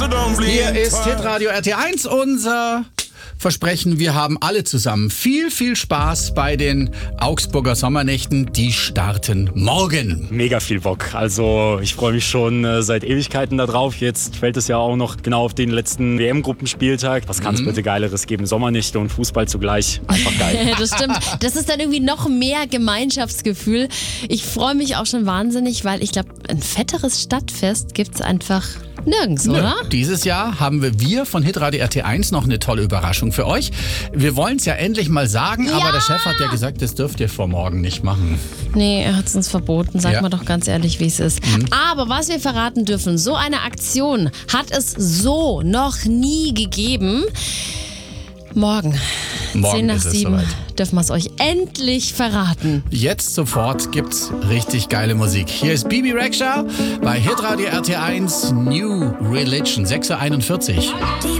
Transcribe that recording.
Hier ist Hitradio RT1, unser Versprechen. Wir haben alle zusammen viel, viel Spaß bei den Augsburger Sommernächten. Die starten morgen. Mega viel Bock. Also ich freue mich schon seit Ewigkeiten da drauf. Jetzt fällt es ja auch noch genau auf den letzten WM-Gruppenspieltag. Was kann es bitte Geileres geben? Sommernächte und Fußball zugleich. Einfach geil. Das stimmt. Das ist dann irgendwie noch mehr Gemeinschaftsgefühl. Ich freue mich auch schon wahnsinnig, weil ich glaube, ein fetteres Stadtfest gibt es einfach nirgends, oder? Dieses Jahr haben wir von Hitradio RT1 noch eine tolle Überraschung für euch. Wir wollen es ja endlich mal sagen, aber der Chef hat ja gesagt, das dürft ihr vor morgen nicht machen. Nee, er hat es uns verboten. Sag mal doch ganz ehrlich, wie es ist. Aber was wir verraten dürfen, so eine Aktion hat es so noch nie gegeben. Morgen 10 nach 7 dürfen wir es euch endlich verraten. Jetzt sofort gibt's richtig geile Musik. Hier ist Bibi Rexha bei Hitradio RT1 New Religion 6:41 Uhr.